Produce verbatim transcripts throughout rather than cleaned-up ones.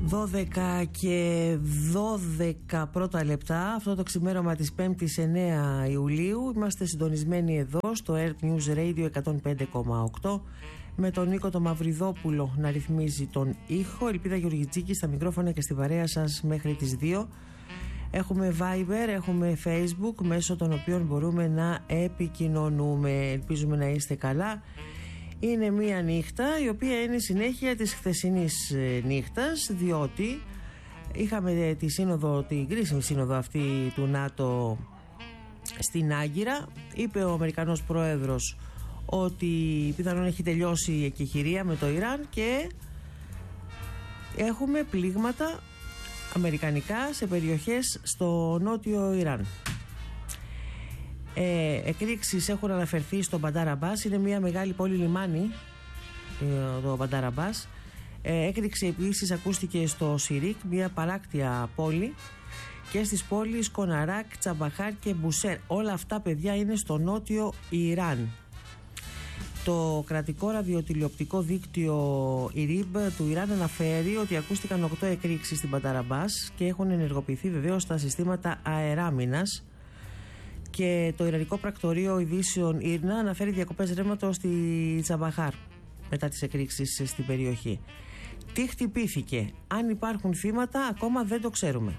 δώδεκα και δώδεκα πρώτα λεπτά, αυτό το ξημέρωμα της πέμπτης εννέα Ιουλίου. Είμαστε συντονισμένοι εδώ στο Earth News Radio εκατόν πέντε κόμμα οκτώ με τον Νίκο το Μαυριδόπουλο να ρυθμίζει τον ήχο. Ελπίδα Γεωργιτζίκη στα μικρόφωνα και στη παρέα σας μέχρι τις δύο. Έχουμε Viber, έχουμε Facebook, μέσω των οποίων μπορούμε να επικοινωνούμε. Ελπίζουμε να είστε καλά. Είναι μία νύχτα η οποία είναι συνέχεια της χθεσινής νύχτας, διότι είχαμε τη σύνοδο, την κρίσιμη σύνοδο αυτή του ΝΑΤΟ στην Άγκυρα. Είπε ο Αμερικανός Πρόεδρος ότι πιθανόν έχει τελειώσει η εκεχηρία με το Ιράν και έχουμε πλήγματα αμερικανικά σε περιοχές στο νότιο Ιράν. Ε, εκρήξεις έχουν αναφερθεί στο Μπαντάρ Αμπάς. Είναι μια μεγάλη πόλη λιμάνι ε, το Μπαντάρ Αμπάς. ε, Έκρηξη επίσης ακούστηκε στο Σιρίκ, μια παράκτια πόλη, και στις πόλεις Κοναράκ, Τσαμπαχάρ και Μπουσέρ. Όλα αυτά, παιδιά, είναι στο νότιο Ιράν. Το κρατικό ραδιοτηλεοπτικό δίκτυο Ιρίμπ του Ιράν αναφέρει ότι ακούστηκαν οκτώ εκρήξεις στην Μπαντάρ Αμπάς και έχουν ενεργοποιηθεί βεβαίως τα συστήματα αεράμινας. Και το Ιρανικό Πρακτορείο Ειδήσεων Ήρνα αναφέρει διακοπές ρεύματος στη Τσαμπαχάρ μετά τις εκρήξεις στην περιοχή. Τι χτυπήθηκε, αν υπάρχουν θύματα, ακόμα δεν το ξέρουμε.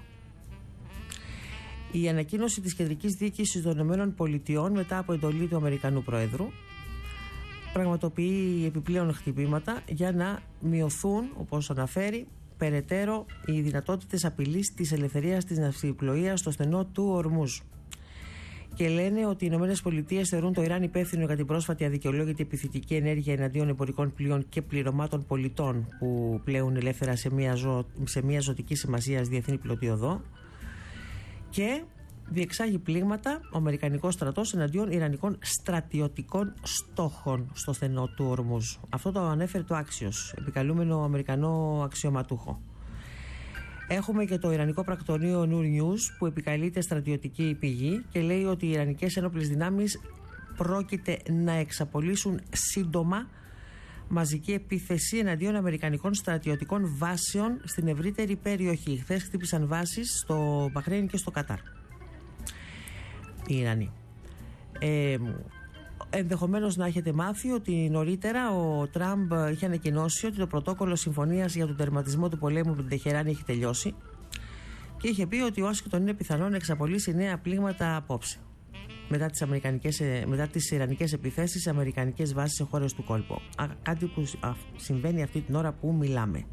Η ανακοίνωση της Κεντρικής Διοίκησης των ΗΠΑ μετά από εντολή του Αμερικανού Προέδρου πραγματοποιεί επιπλέον χτυπήματα για να μειωθούν, όπως αναφέρει, περαιτέρω οι δυνατότητες απειλής της ελευθερίας της ναυσιπλοείας στο στενό του Ορμούζ. Και λένε ότι οι ΗΠΑ θεωρούν το Ιράν υπεύθυνο για την πρόσφατη αδικαιολόγητη επιθετική ενέργεια εναντίον εμπορικών πλοίων και πληρωμάτων πολιτών που πλέουν ελεύθερα σε μια, ζω, σε μια ζωτική σημασίας διεθνή πλωτή οδό, και διεξάγει πλήγματα ο Αμερικανικός στρατός εναντίον Ιρανικών στρατιωτικών στόχων στο στενό του Ορμούζ. Αυτό το ανέφερε το Axios, επικαλούμενο Αμερικανό αξιωματούχο. Έχουμε και το Ιρανικό Πρακτορείο Noor News που επικαλείται στρατιωτική πηγή και λέει ότι οι Ιρανικές ένοπλες δυνάμεις πρόκειται να εξαπολύσουν σύντομα μαζική επίθεση εναντίον Αμερικανικών στρατιωτικών βάσεων στην ευρύτερη περιοχή. Χθες χτύπησαν βάσεις στο Μπαχρέιν και στο Κατάρ οι Ιρανοί. Ε, Ενδεχομένως να έχετε μάθει ότι νωρίτερα ο Τραμπ είχε ανακοινώσει ότι το πρωτόκολλο συμφωνίας για τον τερματισμό του πολέμου με την Τεχεράνη έχει τελειώσει και είχε πει ότι η Ουάσιγκτον είναι πιθανό να εξαπολύσει νέα πλήγματα απόψε μετά τις, μετά τις ιρανικές επιθέσεις σε αμερικανικές βάσεις σε χώρες του κόλπου. Α, κάτι που α, συμβαίνει αυτή την ώρα που μιλάμε.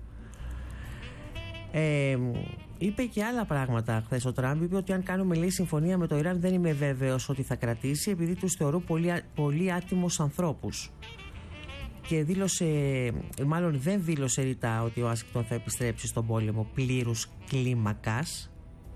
Ε, είπε και άλλα πράγματα χθες ο Τραμπ. Είπε ότι αν κάνουμε, λέει, συμφωνία με το Ιράν, δεν είμαι βέβαιος ότι θα κρατήσει, επειδή τους θεωρώ πολύ, πολύ άτιμους ανθρώπους. Και δήλωσε, μάλλον δεν δήλωσε ρητά, ότι ο Ουάσιγκτον θα επιστρέψει στον πόλεμο πλήρους κλίμακας.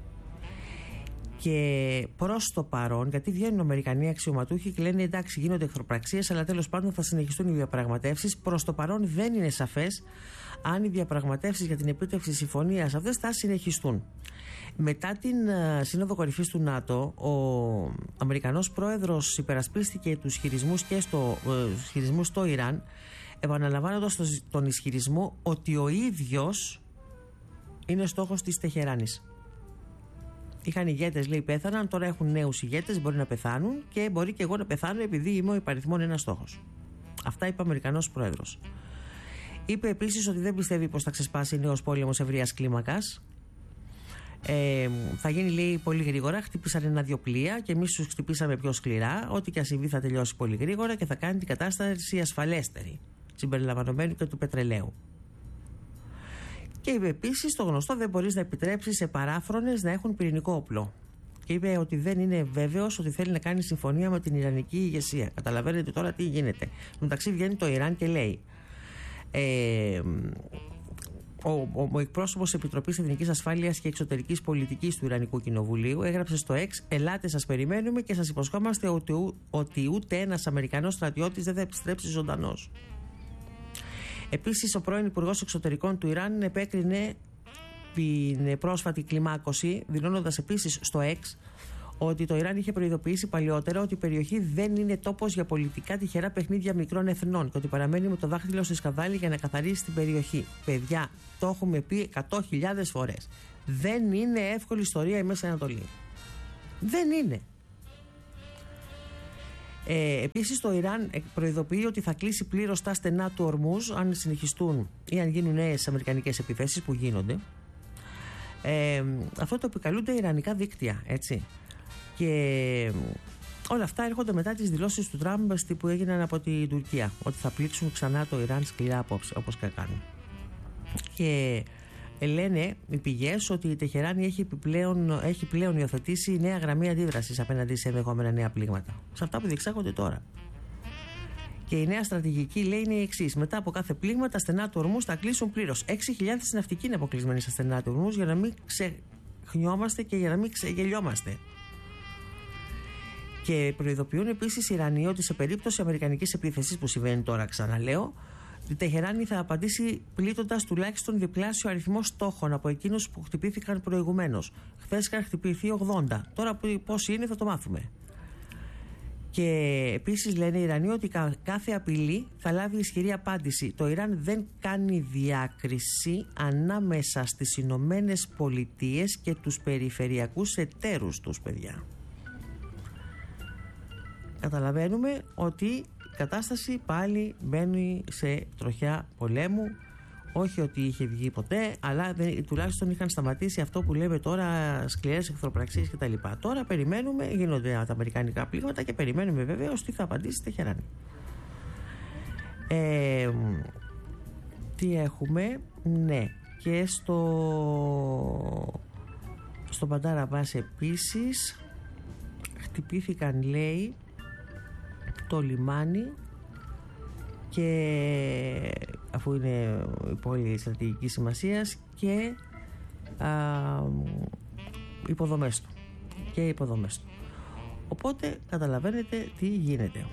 Και προς το παρόν, γιατί βγαίνουν Αμερικανοί αξιωματούχοι και λένε εντάξει, γίνονται εχθροπραξίες, αλλά τέλος πάντων θα συνεχιστούν οι διαπραγματεύσεις. Προς το παρόν δεν είναι σαφές αν οι διαπραγματεύσεις για την επίτευξη συμφωνίας αυτές θα συνεχιστούν. Μετά την uh, Σύνοδο Κορυφής του ΝΑΤΟ, ο Αμερικανός Πρόεδρος υπερασπίστηκε τους χειρισμούς και στο, uh, χειρισμούς στο Ιράν, επαναλαμβάνοντας το, τον ισχυρισμό ότι ο ίδιος είναι στόχος της Τεχεράνης. Είχαν ηγέτες, λέει, πέθαναν, τώρα έχουν νέους ηγέτες, μπορεί να πεθάνουν και μπορεί και εγώ να πεθάνω επειδή είμαι ο υπαριθμόν ένας στόχος. Αυτά είπε ο Αμερικανός Πρόεδρος. Είπε επίσης ότι δεν πιστεύει πως θα ξεσπάσει νέος πόλεμος ευρείας κλίμακας. Ε, θα γίνει, λέει, πολύ γρήγορα. Χτύπησαν ένα-δυο πλοία και εμείς τους χτυπήσαμε πιο σκληρά. Ό,τι και αν συμβεί θα τελειώσει πολύ γρήγορα και θα κάνει την κατάσταση ασφαλέστερη, συμπεριλαμβανομένου και του πετρελαίου. Και είπε επίσης το γνωστό: δεν μπορείς να επιτρέψεις σε παράφρονες να έχουν πυρηνικό όπλο. Και είπε ότι δεν είναι βέβαιος ότι θέλει να κάνει συμφωνία με την Ιρανική ηγεσία. Καταλαβαίνετε τώρα τι γίνεται. Μεταξύ βγαίνει το Ιράν και λέει. Ε, ο, ο, ο εκπρόσωπος της Επιτροπής Εθνικής Ασφάλειας και Εξωτερικής Πολιτικής του Ιρανικού Κοινοβουλίου έγραψε στο X: ελάτε, σας περιμένουμε και σας υποσχόμαστε ότι, ότι ούτε ένας Αμερικανός στρατιώτης δεν θα επιστρέψει ζωντανός. Επίσης, ο πρώην Υπουργός Εξωτερικών του Ιράν επέκρινε την πρόσφατη κλιμάκωση, δηλώνοντας επίσης στο X ότι το Ιράν είχε προειδοποιήσει παλιότερα ότι η περιοχή δεν είναι τόπος για πολιτικά τυχερά παιχνίδια μικρών εθνών και ότι παραμένει με το δάχτυλο στη σκανδάλη για να καθαρίσει την περιοχή. Παιδιά, το έχουμε πει εκατό χιλιάδες φορές. Δεν είναι εύκολη ιστορία η Μέση Ανατολή. Δεν είναι. Ε, επίσης το Ιράν προειδοποιεί ότι θα κλείσει πλήρως τα στενά του Ορμούζ αν συνεχιστούν ή αν γίνουν νέες αμερικανικές επιθέσεις που γίνονται. Ε, αυτό το επικαλούνται ιρανικά δίκτυα, έτσι. Και όλα αυτά έρχονται μετά τις δηλώσεις του Τραμπ που έγιναν από την Τουρκία, ότι θα πλήξουν ξανά το Ιράν σκληρά απόψε, όπως και κάνουν. Και λένε οι πηγές ότι η Τεχεράνη έχει, επιπλέον, έχει πλέον υιοθετήσει νέα γραμμή αντίδρασης απέναντι σε ενδεχόμενα νέα πλήγματα. Σε αυτά που διεξάγονται τώρα. Και η νέα στρατηγική, λέει, είναι η εξής: μετά από κάθε πλήγμα, τα στενά του Ορμούζ θα κλείσουν πλήρως. έξι χιλιάδες ναυτικοί είναι αποκλεισμένοι στα στενά του Ορμούζ για να μην ξεχνιόμαστε και για να μην ξεγελιόμαστε. Και προειδοποιούν επίσης οι Ιρανοί ότι σε περίπτωση αμερικανικής επίθεσης, που συμβαίνει τώρα, ξαναλέω, η Τεχεράνη θα απαντήσει πλήττοντας τουλάχιστον διπλάσιο αριθμό στόχων από εκείνους που χτυπήθηκαν προηγουμένως. Χθες είχαν χτυπηθεί ογδόντα. Τώρα πόσοι είναι θα το μάθουμε. Και επίσης λένε οι Ιρανοί ότι κάθε απειλή θα λάβει ισχυρή απάντηση. Το Ιράν δεν κάνει διάκριση ανάμεσα στις Ηνωμένες Πολιτείες και τους περιφερειακούς εταίρους τους, παιδιά. Καταλαβαίνουμε ότι η κατάσταση πάλι μπαίνει σε τροχιά πολέμου. Όχι ότι είχε βγει ποτέ, αλλά δεν, τουλάχιστον είχαν σταματήσει αυτό που λέμε τώρα σκληρές εχθροπραξίες κτλ. Τώρα περιμένουμε, γίνονται τα αμερικανικά πλήγματα και περιμένουμε βεβαίως τι θα απαντήσει η Τεχεράνη. Ε, τι έχουμε, ναι, και στο, στο Μπαντάρ Αμπάς επίσης χτυπήθηκαν, λέει, το λιμάνι, και αφού είναι η πόλη στρατηγικής σημασίας, και α, υποδομές του και υποδομές του. Οπότε καταλαβαίνετε τι γίνεται.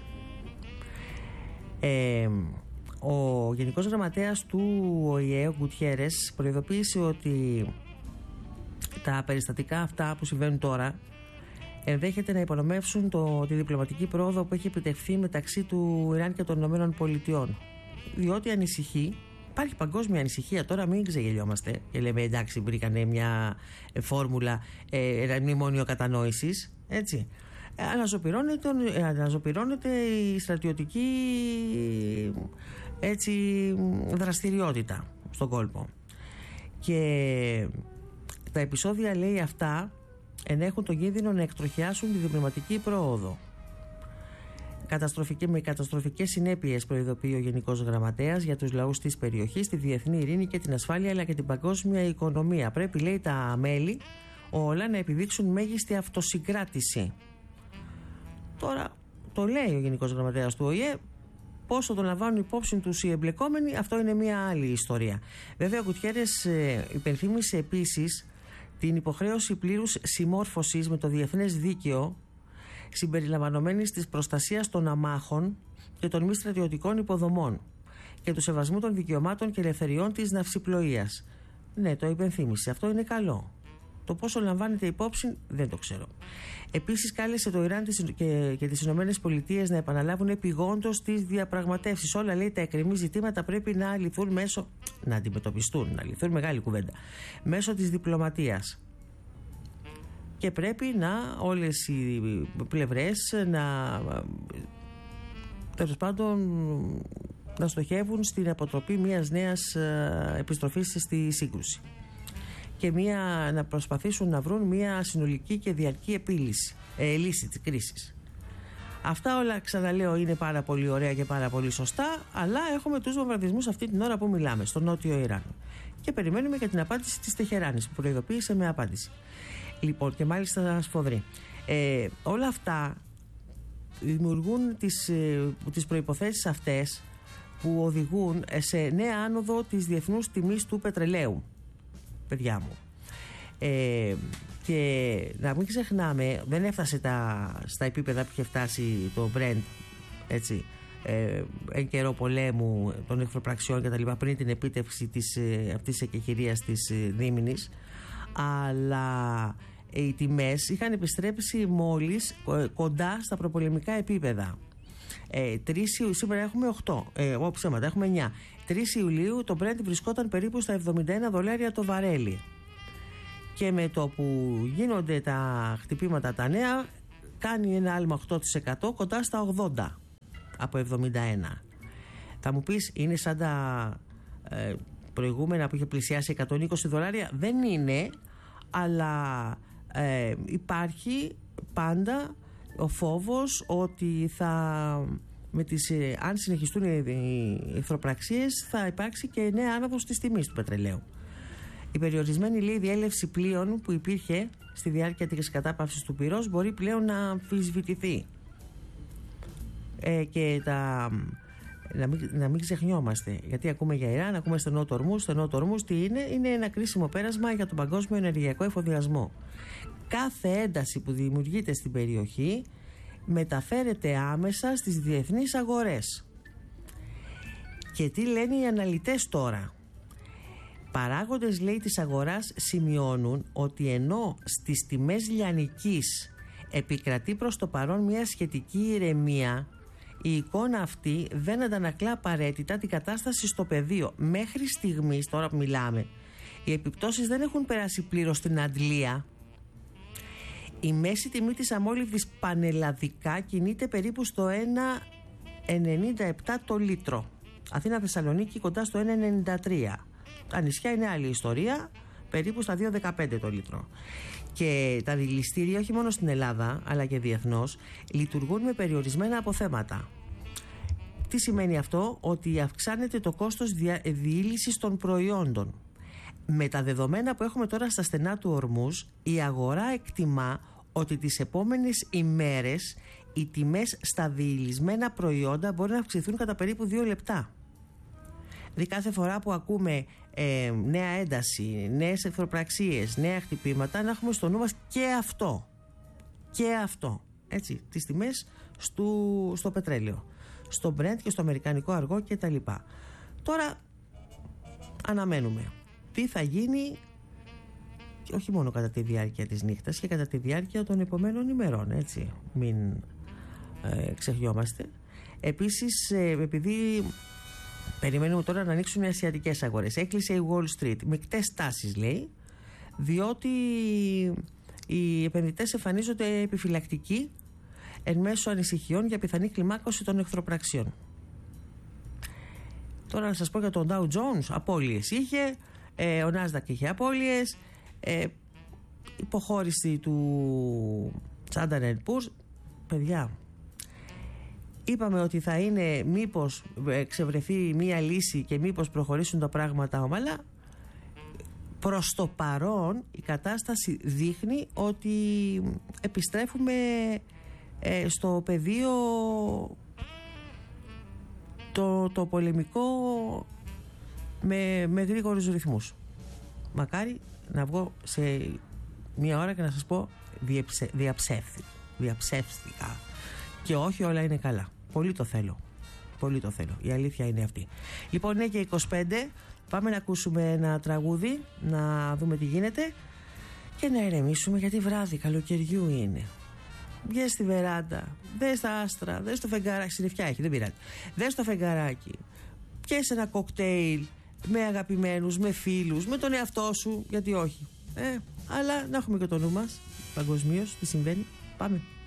Ε, ο Γενικός Γραμματέας του ΟΗΕ, ο Γκουτιέρες, προειδοποίησε ότι τα περιστατικά αυτά που συμβαίνουν τώρα ενδέχεται να υπονομεύσουν το, τη διπλωματική πρόοδο που έχει επιτευχθεί μεταξύ του Ιράν και των Ηνωμένων Πολιτειών. Διότι ανησυχεί, υπάρχει παγκόσμια ανησυχία τώρα, μην ξεγελιόμαστε και λέμε εντάξει, βρήκανε μια φόρμουλα, ε, ένα μνημόνιο κατανόησης, έτσι. Ε, αναζωπυρώνεται, ε, αναζωπυρώνεται η στρατιωτική, έτσι, δραστηριότητα στον κόλπο. Και τα επεισόδια, λέει, αυτά ενέχουν τον κίνδυνο να εκτροχιάσουν τη διπλωματική πρόοδο. Καταστροφική, με καταστροφικές συνέπειες, προειδοποιεί ο Γενικός Γραμματέας, για τους λαούς της περιοχής, τη διεθνή ειρήνη και την ασφάλεια, αλλά και την παγκόσμια οικονομία. Πρέπει, λέει, τα μέλη όλα να επιδείξουν μέγιστη αυτοσυγκράτηση. Τώρα το λέει ο Γενικός Γραμματέας του ΟΗΕ. Πόσο τον λαμβάνουν υπόψη τους οι εμπλεκόμενοι, αυτό είναι μια άλλη ιστορία. Βέβαια, ο Γκουτιέρες ε, υπενθύμησε επίσης την υποχρέωση πλήρους συμμόρφωσης με το διεθνές δίκαιο, συμπεριλαμβανομένης της προστασίας των αμάχων και των μη στρατιωτικών υποδομών και του σεβασμού των δικαιωμάτων και ελευθεριών της ναυσιπλοείας. Ναι, το υπενθύμησε. Αυτό είναι καλό. Το πόσο λαμβάνεται υπόψη δεν το ξέρω. Επίσης, κάλεσε το Ιράν και, και τις Ηνωμένες Πολιτείες να επαναλάβουν επειγόντως τις διαπραγματεύσεις. Όλα, λέει, τα εκκρεμή ζητήματα πρέπει να λυθούν μέσω. να αντιμετωπιστούν, να λυθούν, μεγάλη κουβέντα. Μέσω της διπλωματίας. Και πρέπει να όλες οι πλευρές να. τέλος πάντων, να στοχεύουν στην αποτροπή μιας νέας επιστροφής στη σύγκρουση. Και μια, να προσπαθήσουν να βρουν μια συνολική και διαρκή επίλυση, ε, λύση της κρίσης. Αυτά όλα, ξαναλέω, είναι πάρα πολύ ωραία και πάρα πολύ σωστά, αλλά έχουμε τους βομβαρδισμούς αυτή την ώρα που μιλάμε, στο νότιο Ιράν. Και περιμένουμε και την απάντηση της Τεχεράνης, που προειδοποίησε με απάντηση. Λοιπόν, και μάλιστα σφοδρή. Ε, όλα αυτά δημιουργούν τις, ε, τις προϋποθέσεις αυτές που οδηγούν σε νέα άνοδο της διεθνούς τιμής του πετρελαίου. Παιδιά μου. Ε, και να μην ξεχνάμε, δεν έφτασε τα, στα επίπεδα που είχε φτάσει το Brent, έτσι, ε, εν καιρό πολέμου, των εχθροπραξιών και τα λοιπά, πριν την επίτευξη της, αυτής της εκεχηρίας της Δίμηνης, αλλά οι τιμές είχαν επιστρέψει μόλις κοντά στα προπολεμικά επίπεδα. Ε, τρεις, σήμερα έχουμε οκτώ, ε, ό, ψέματα, έχουμε εννιά. τρεις Ιουλίου το Brent βρισκόταν περίπου στα εβδομήντα ένα δολάρια το βαρέλι. Και με το που γίνονται τα χτυπήματα τα νέα, κάνει ένα άλμα οκτώ τοις εκατό κοντά στα ογδόντα από εβδομήντα ένα. Θα μου πεις, είναι σαν τα ε, προηγούμενα που είχε πλησιάσει εκατόν είκοσι δολάρια? Δεν είναι, αλλά ε, υπάρχει πάντα ο φόβος ότι θα, με τις, ε, αν συνεχιστούν οι εχθροπραξίες, θα υπάρξει και νέα άνοδος της τιμής του πετρελαίου. Η περιορισμένη, λέει, διέλευση πλοίων που υπήρχε στη διάρκεια της κατάπαυσης του πυρός μπορεί πλέον να αμφισβητηθεί. Ε, και τα, να, μην, να μην ξεχνιόμαστε, γιατί ακούμε για Ιράν, ακούμε στενό του Ορμούζ. Στενό του Ορμούζ τι είναι? Είναι ένα κρίσιμο πέρασμα για τον παγκόσμιο ενεργειακό εφοδιασμό. Κάθε ένταση που δημιουργείται στην περιοχή μεταφέρεται άμεσα στις διεθνείς αγορές. Και τι λένε οι αναλυτές τώρα? Παράγοντες, λέει, της αγοράς σημειώνουν ότι ενώ στις τιμές λιανικής επικρατεί προς το παρόν μια σχετική ηρεμία, η εικόνα αυτή δεν αντανακλά απαραίτητα την κατάσταση στο πεδίο. Μέχρι στιγμής, τώρα που μιλάμε, οι επιπτώσεις δεν έχουν περάσει πλήρως στην αντλία. Η μέση τιμή της αμόλυβδης πανελλαδικά κινείται περίπου στο ένα ενενήντα επτά το λίτρο. Αθήνα Θεσσαλονίκη κοντά στο ένα ενενήντα τρία. Τα νησιά είναι άλλη ιστορία, περίπου στα δύο δεκαπέντε το λίτρο. Και τα δηληστήρια, όχι μόνο στην Ελλάδα αλλά και διεθνώς, λειτουργούν με περιορισμένα αποθέματα. Τι σημαίνει αυτό? Ότι αυξάνεται το κόστος διήλυσης των προϊόντων. Με τα δεδομένα που έχουμε τώρα στα στενά του Ορμούζ, η αγορά εκτιμά ότι τις επόμενες ημέρες οι τιμές στα διηλυσμένα προϊόντα μπορεί να αυξηθούν κατά περίπου δύο λεπτά. Δηλαδή κάθε φορά που ακούμε ε, νέα ένταση, νέες εχθροπραξίες, νέα χτυπήματα, να έχουμε στο νου μας και αυτό. Και αυτό. Έτσι, τις τιμές στο, στο πετρέλαιο, στο Brent και στο αμερικανικό αργό κτλ. Τώρα αναμένουμε τι θα γίνει, όχι μόνο κατά τη διάρκεια της νύχτας, και κατά τη διάρκεια των επομένων ημερών, έτσι, μην ε, ξεχνιόμαστε. Επίσης, ε, επειδή περιμένουμε τώρα να ανοίξουν οι ασιατικές αγορές, έκλεισε η Wall Street, μεικτές τάσεις, λέει, διότι οι επενδυτές εμφανίζονται επιφυλακτικοί εν μέσω ανησυχιών για πιθανή κλιμάκωση των εχθροπραξιών. Τώρα να σας πω για τον Dow Jones, απώλειες είχε, ε, ο Nasdaq είχε απώλειες, ε, υποχώρηση του Standard and Poor's. Παιδιά, είπαμε ότι θα είναι μήπως ξεβρεθεί μία λύση και μήπως προχωρήσουν τα πράγματα ομαλά. Προς το παρόν η κατάσταση δείχνει ότι επιστρέφουμε ε, στο πεδίο το, το πολεμικό με, με γρήγορους ρυθμούς. Μακάρι να βγω σε μία ώρα και να σας πω διαψε, διαψεύθη, διαψεύστηκα και όχι όλα είναι καλά. Πολύ το θέλω. Πολύ το θέλω. Η αλήθεια είναι αυτή. Λοιπόν, είναι και είκοσι πέντε. Πάμε να ακούσουμε ένα τραγούδι, να δούμε τι γίνεται και να ηρεμήσουμε, γιατί βράδυ καλοκαιριού είναι. Βγες στη βεράντα, δες τα άστρα, δες το φεγγαράκι. Συννεφιά έχει, δεν πειράζει. Δες το φεγγαράκι. Πιες ένα κοκτέιλ με αγαπημένους, με φίλους, με τον εαυτό σου, γιατί όχι. Ε, αλλά να έχουμε και το νου μας παγκοσμίως τι συμβαίνει. Πάμε.